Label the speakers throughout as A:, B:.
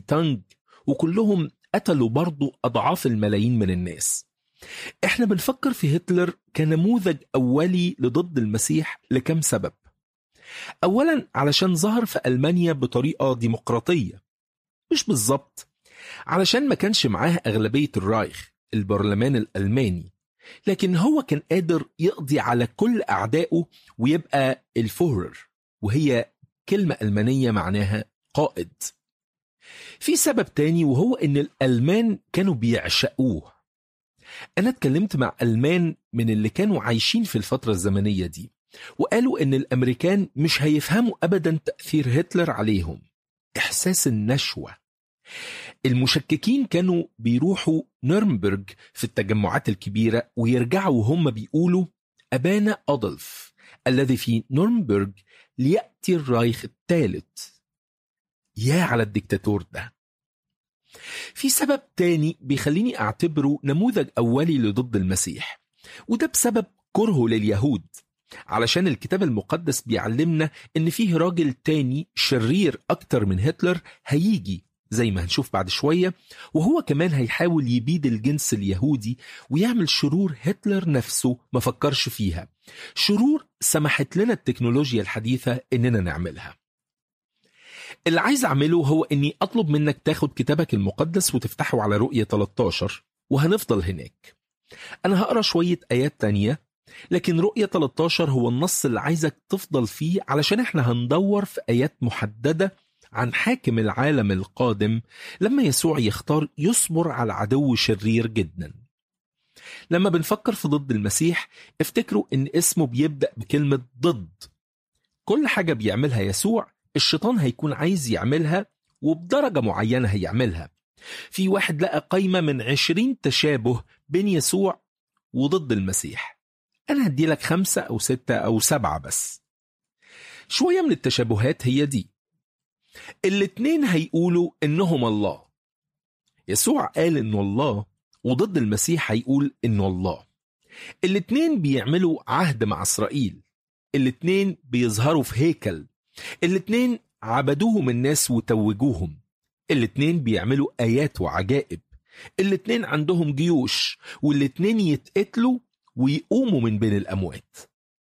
A: تانج، وكلهم قتلوا برضو أضعاف الملايين من الناس. احنا بنفكر في هتلر كنموذج أولي لضد المسيح لكم سبب. أولا علشان ظهر في ألمانيا بطريقة ديمقراطية، مش بالظبط علشان ما كانش معاه أغلبية الرايخ البرلمان الألماني، لكن هو كان قادر يقضي على كل أعدائه ويبقى الفورر، وهي كلمة ألمانية معناها قائد. في سبب تاني وهو إن الألمان كانوا بيعشقوه. أنا اتكلمت مع ألمان من اللي كانوا عايشين في الفترة الزمنية دي، وقالوا إن الأمريكان مش هيفهموا أبدا تأثير هتلر عليهم. إحساس النشوة. المشككين كانوا بيروحوا نورنبرج في التجمعات الكبيرة ويرجعوا وهم بيقولوا أبانا أدولف الذي في نورنبرج ليأتي الرايخ الثالث. يا على الدكتاتور ده. في سبب تاني بيخليني أعتبره نموذج أولي لضد المسيح، وده بسبب كرهه لليهود، علشان الكتاب المقدس بيعلمنا إن فيه راجل تاني شرير أكتر من هتلر هيجي زي ما هنشوف بعد شوية، وهو كمان هيحاول يبيد الجنس اليهودي ويعمل شرور هتلر نفسه ما فكرش فيها، شرور سمحت لنا التكنولوجيا الحديثة إننا نعملها. اللي عايز أعمله هو إني أطلب منك تاخد كتابك المقدس وتفتحه على رؤية 13، وهنفضل هناك. أنا هقرأ شوية آيات تانية، لكن رؤية 13 هو النص اللي عايزك تفضل فيه، علشان احنا هندور في آيات محددة عن حاكم العالم القادم لما يسوع يختار يصبر على عدو شرير جدا. لما بنفكر في ضد المسيح افتكروا ان اسمه بيبدأ بكلمة ضد. كل حاجة بيعملها يسوع الشيطان هيكون عايز يعملها، وبدرجة معينة هيعملها. في واحد لقى قايمة من 20 تشابه بين يسوع وضد المسيح. أنا هدي لك 5 أو 6 أو 7 بس. شوية من التشابهات هي دي. الاتنين هيقولوا إنهم الله. يسوع قال إنه الله، وضد المسيح هيقول إنه الله. الاتنين بيعملوا عهد مع إسرائيل. الاتنين بيظهروا في هيكل. الاتنين عبدوهم الناس وتوجوهم. الاتنين بيعملوا آيات وعجائب. الاتنين عندهم جيوش، والاتنين يتقتلوا ويقوموا من بين الأموات.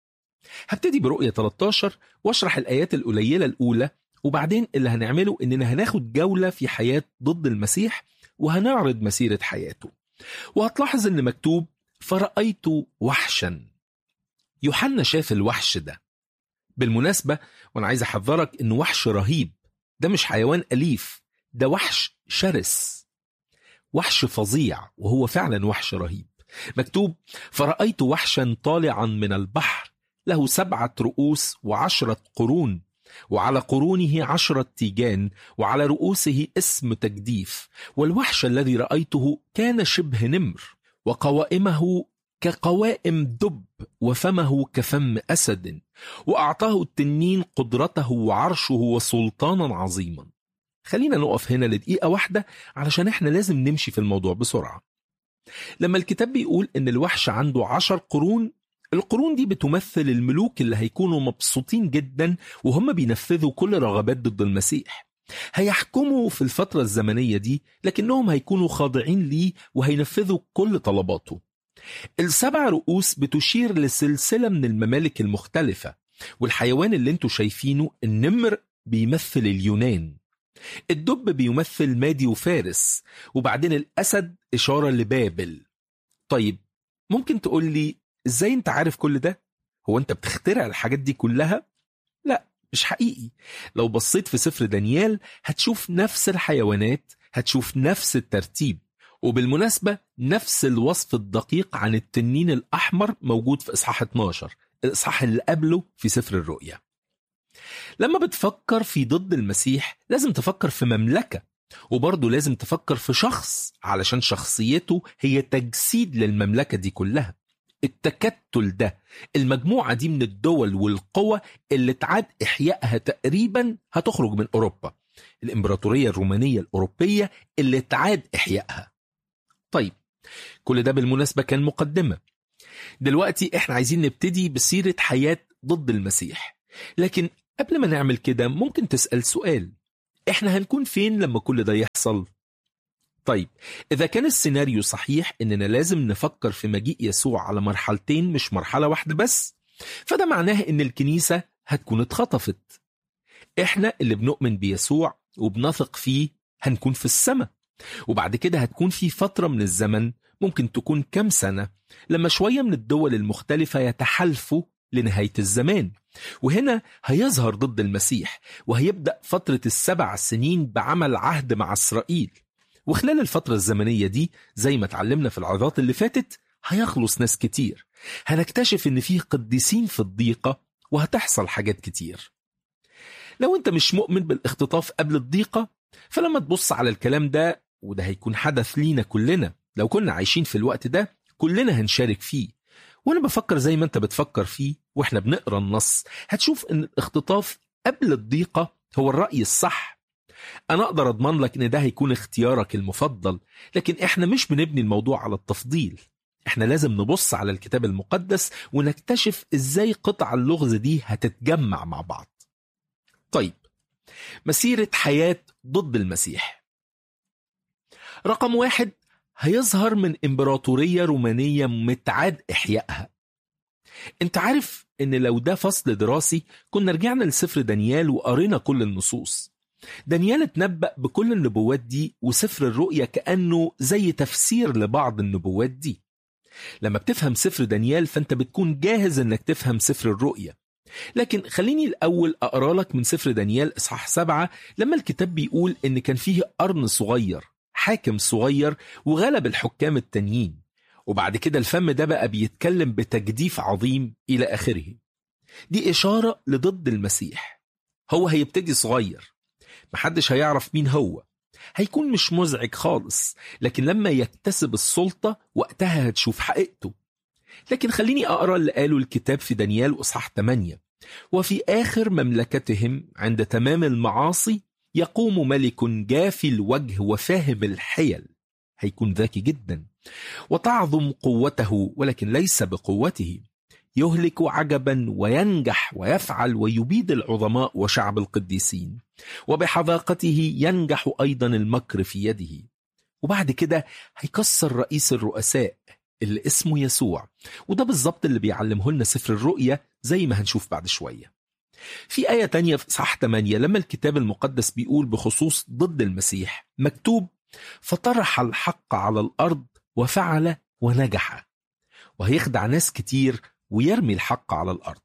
A: هبتدي برؤية 13 واشرح الآيات القليلة الأولى، وبعدين اللي هنعمله إننا هناخد جولة في حياة ضد المسيح وهنعرض مسيرة حياته. وهتلاحظ إن مكتوب فرأيت وحشا. يوحنا شاف الوحش ده. بالمناسبة وأنا عايز أحذرك إنه وحش رهيب. ده مش حيوان أليف، ده وحش شرس، وحش فظيع، وهو فعلا وحش رهيب. مكتوب فرأيت وحشا طالعا من البحر له 7 رؤوس و10 قرون، وعلى قرونه 10 تيجان، وعلى رؤوسه اسم تجديف. والوحش الذي رأيته كان شبه نمر، وقوائمه كقوائم دب، وفمه كفم أسد، وأعطاه التنين قدرته وعرشه وسلطانا عظيما. خلينا نقف هنا لدقيقة واحدة علشان احنا لازم نمشي في الموضوع بسرعة. لما الكتاب بيقول ان الوحش عنده 10 قرون، القرون دي بتمثل الملوك اللي هيكونوا مبسوطين جدا وهم بينفذوا كل رغبات ضد المسيح. هيحكموا في الفترة الزمنية دي، لكنهم هيكونوا خاضعين ليه وهينفذوا كل طلباته. 7 رؤوس بتشير لسلسلة من الممالك المختلفة، والحيوان اللي انتوا شايفينه النمر بيمثل اليونان، الدب بيمثل مادي وفارس، وبعدين الأسد إشارة لبابل. طيب ممكن تقول لي إزاي أنت عارف كل ده؟ هو أنت بتخترع الحاجات دي كلها؟ لا، مش حقيقي. لو بصيت في سفر دانيال هتشوف نفس الحيوانات، هتشوف نفس الترتيب، وبالمناسبة نفس الوصف الدقيق عن التنين الأحمر موجود في إصحاح 12، الإصحاح اللي قبله في سفر الرؤيا. لما بتفكر في ضد المسيح لازم تفكر في مملكة، وبرضه لازم تفكر في شخص، علشان شخصيته هي تجسيد للمملكة دي كلها. التكتل ده، المجموعة دي من الدول والقوى اللي تعاد إحيائها تقريبا هتخرج من أوروبا، الإمبراطورية الرومانية الأوروبية اللي تعاد إحيائها. طيب كل ده بالمناسبة كان مقدمة. دلوقتي احنا عايزين نبتدي بسيرة حياة ضد المسيح، لكن قبل ما نعمل كده ممكن تسأل سؤال: احنا هنكون فين لما كل ده يحصل؟ طيب، إذا كان السيناريو صحيح إننا لازم نفكر في مجيء يسوع على مرحلتين مش مرحلة واحدة بس، فده معناه إن الكنيسة هتكون اتخطفت. إحنا اللي بنؤمن بيسوع وبنثق فيه هنكون في السماء، وبعد كده هتكون في فترة من الزمن ممكن تكون كام سنة لما شوية من الدول المختلفة يتحالفوا لنهاية الزمان، وهنا هيظهر ضد المسيح وهيبدأ فترة 7 سنين بعمل عهد مع إسرائيل. وخلال الفترة الزمنية دي زي ما اتعلمنا في العظات اللي فاتت هيخلص ناس كتير، هنكتشف ان فيه قديسين في الضيقة وهتحصل حاجات كتير. لو انت مش مؤمن بالاختطاف قبل الضيقة، فلما تبص على الكلام ده، وده هيكون حدث لينا كلنا لو كنا عايشين في الوقت ده، كلنا هنشارك فيه. وانا بفكر زي ما انت بتفكر فيه واحنا بنقرأ النص، هتشوف ان الاختطاف قبل الضيقة هو الرأي الصح. أنا أقدر أضمن لك إن ده هيكون اختيارك المفضل، لكن إحنا مش بنبني الموضوع على التفضيل. إحنا لازم نبص على الكتاب المقدس ونكتشف إزاي قطع اللغز دي هتتجمع مع بعض. طيب، مسيرة حياة ضد المسيح. رقم 1، هيظهر من إمبراطورية رومانية متعاد إحيائها. أنت عارف إن لو ده فصل دراسي كنا رجعنا لسفر دانيال وقرينا كل النصوص. دانيال اتنبأ بكل النبوات دي، وسفر الرؤيا كأنه زي تفسير لبعض النبوات دي. لما بتفهم سفر دانيال فانت بتكون جاهز انك تفهم سفر الرؤيا. لكن خليني الأول أقرأ لك من سفر دانيال إصحاح 7 لما الكتاب بيقول إن كان فيه قرن صغير، حاكم صغير، وغلب الحكام التانيين، وبعد كده الفم ده بقى بيتكلم بتجديف عظيم إلى آخره. دي إشارة لضد المسيح. هو هيبتدي صغير، محدش هيعرف مين هو، هيكون مش مزعج خالص، لكن لما يكتسب السلطة وقتها هتشوف حقيقته. لكن خليني أقرأ اللي قاله الكتاب في دانيال إصحاح 8: وفي آخر مملكتهم عند تمام المعاصي يقوم ملك جافي الوجه وفاهم الحيل، هيكون ذكي جدا، وتعظم قوته ولكن ليس بقوته، يهلك عجبا وينجح ويفعل ويبيد العظماء وشعب القديسين، وبحذاقته ينجح أيضا المكر في يده. وبعد كده هيكسر رئيس الرؤساء اللي اسمه يسوع، وده بالظبط اللي بيعلمه لنا سفر الرؤيا زي ما هنشوف بعد شوية. في آية تانية في إصحاح 8 لما الكتاب المقدس بيقول بخصوص ضد المسيح مكتوب: فطرح الحق على الأرض وفعل ونجح. وهيخدع ناس كتير ويرمي الحق على الأرض.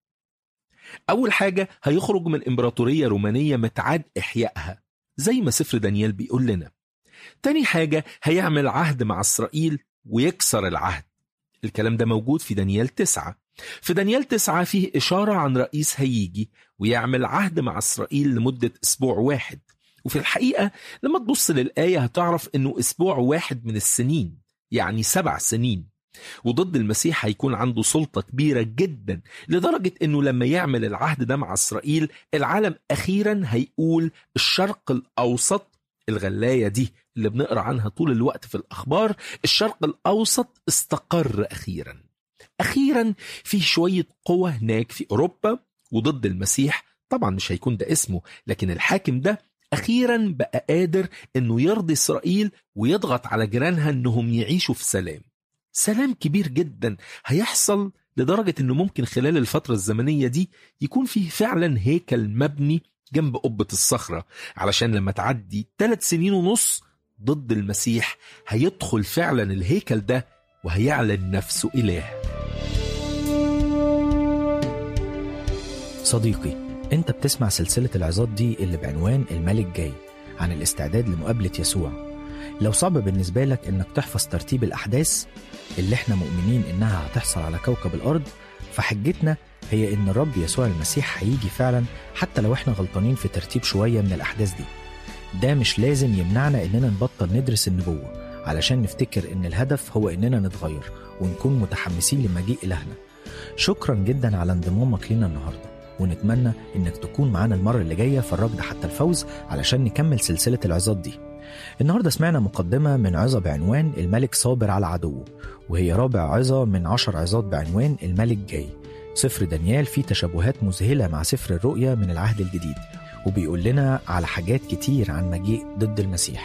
A: أول حاجة هيخرج من إمبراطورية رومانية متعاد إحيائها زي ما سفر دانيال بيقول لنا. تاني حاجة هيعمل عهد مع إسرائيل ويكسر العهد. الكلام ده موجود في دانيال 9. في دانيال 9 فيه إشارة عن رئيس هيجي ويعمل عهد مع إسرائيل لمدة أسبوع واحد، وفي الحقيقة لما تبص للآية هتعرف أنه أسبوع واحد من السنين يعني 7 سنين. وضد المسيح هيكون عنده سلطة كبيرة جدا لدرجة أنه لما يعمل العهد ده مع إسرائيل العالم أخيرا هيقول الشرق الأوسط، الغلاية دي اللي بنقرأ عنها طول الوقت في الأخبار، الشرق الأوسط استقر أخيرا في شوية قوة هناك في أوروبا. وضد المسيح طبعا مش هيكون ده اسمه، لكن الحاكم ده أخيرا بقى قادر أنه يرضي إسرائيل ويضغط على جيرانها أنهم يعيشوا في سلام كبير جدا هيحصل، لدرجة أنه ممكن خلال الفترة الزمنية دي يكون فيه فعلا هيكل مبني جنب قبة الصخرة، علشان لما تعدي 3 سنين ونص ضد المسيح هيدخل فعلا الهيكل ده وهيعلن نفسه إله.
B: صديقي، انت بتسمع سلسلة العظات دي اللي بعنوان الملك جاي، عن الاستعداد لمقابلة يسوع. لو صعب بالنسبة لك انك تحفظ ترتيب الأحداث اللي احنا مؤمنين انها هتحصل على كوكب الأرض، فحجتنا هي ان الرب يسوع المسيح هيجي فعلا حتى لو احنا غلطانين في ترتيب شوية من الأحداث دي. ده مش لازم يمنعنا اننا نبطل ندرس النبوة علشان نفتكر ان الهدف هو اننا نتغير ونكون متحمسين لمجيء إلهنا. شكرا جدا على انضمامك لنا النهاردة، ونتمنى انك تكون معانا المرة اللي جاية في الركض حتى الفوز علشان نكمل سلسلة العظات دي. النهاردة سمعنا مقدمة من عظة بعنوان الملك صابر على عدوه، وهي رابع عظة من 10 عظات بعنوان الملك جاي. سفر دانيال فيه تشابهات مذهلة مع سفر الرؤيا من العهد الجديد، وبيقول لنا على حاجات كتير عن مجيء ضد المسيح.